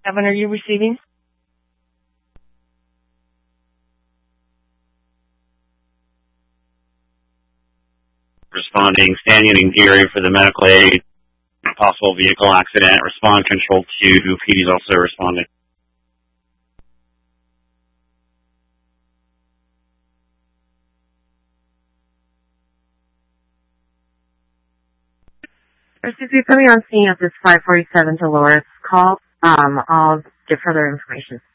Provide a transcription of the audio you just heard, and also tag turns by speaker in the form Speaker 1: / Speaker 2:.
Speaker 1: Evan, are you receiving?
Speaker 2: Responding, standing in gear for the medical aid, possible vehicle accident. Respond control 2, PD's also responding.
Speaker 1: Excuse me, coming on scene at this 547 Dolores call. I'll get further information.